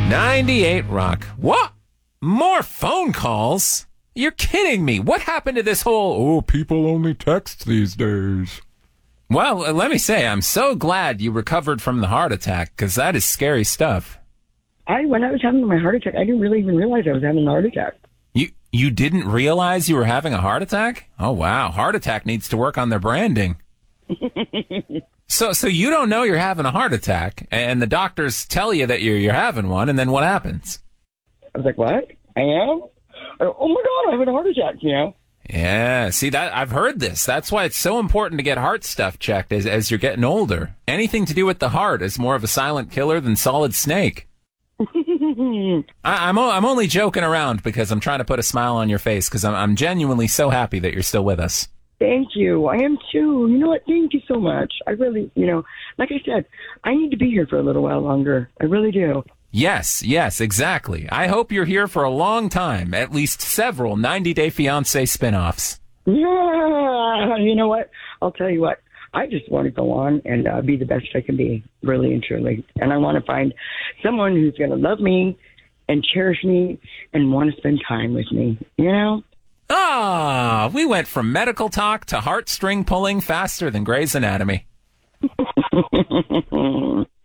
98 Rock. What? More phone calls? You're kidding me. What happened to this whole, people only text these days? Well, let me say, I'm so glad you recovered from the heart attack, because that is scary stuff. When I was having my heart attack, I didn't really even realize I was having a heart attack. You didn't realize you were having a heart attack? Oh, wow. Heart attack needs to work on their branding. So you don't know you're having a heart attack, and the doctors tell you that you're having one, and then what happens? I was like, what? I am? Oh, my God, I'm having a heart attack, Yeah, see, that I've heard this. That's why it's so important to get heart stuff checked as you're getting older. Anything to do with the heart is more of a silent killer than Solid Snake. I'm only joking around because I'm trying to put a smile on your face because I'm genuinely so happy that you're still with us. Thank you. I am too. You know what? Thank you so much. I really, like I said, I need to be here for a little while longer. I really do. Yes, exactly. I hope you're here for a long time, at least several 90 Day Fiancé spinoffs. Yeah. You know what? I'll tell you what. I just want to go on and be the best I can be, really and truly. And I want to find someone who's going to love me and cherish me and want to spend time with me, we went from medical talk to heartstring pulling faster than Grey's Anatomy.